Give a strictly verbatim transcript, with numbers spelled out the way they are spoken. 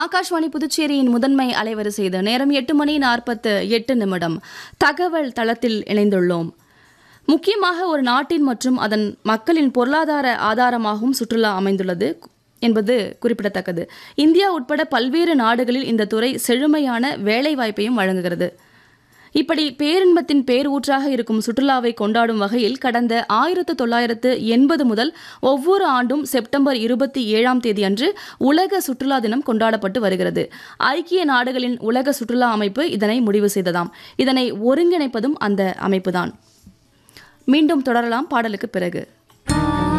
ஆகாஷ்வாணி புதுச்சேரியின் முதன்மை அலைவரிசை இது. நேரம் எட்டு மணி நாற்பத்து எட்டு நிமிடம். தகவல் தளத்தில் இணைந்துள்ளோம். முக்கியமாக ஒரு நாட்டின் மற்றும் அதன் மக்களின் பொருளாதார ஆதாரமாகவும் சுற்றுலா அமைந்துள்ளது என்பது குறிப்பிடத்தக்கது. இந்தியா உட்பட பல்வேறு நாடுகளில் இந்த துறை செழுமையான வேலைவாய்ப்பையும் வழங்குகிறது. இப்படி பேரின்பத்தின் பேரூற்றாக இருக்கும் சுற்றுலாவை கொண்டாடும் வகையில் கடந்த ஆயிரத்து தொள்ளாயிரத்து எண்பது முதல் ஒவ்வொரு ஆண்டும் செப்டம்பர் இருபத்தி ஏழாம் தேதி அன்று உலக சுற்றுலா தினம் கொண்டாடப்பட்டு வருகிறது. ஐக்கிய நாடுகளின் உலக சுற்றுலா அமைப்பு இதனை முடிவு செய்ததாம். இதனை ஒருங்கிணைப்பதும் அந்த அமைப்புதான். மீண்டும் தொடரலாம் பாடலுக்கு பிறகு.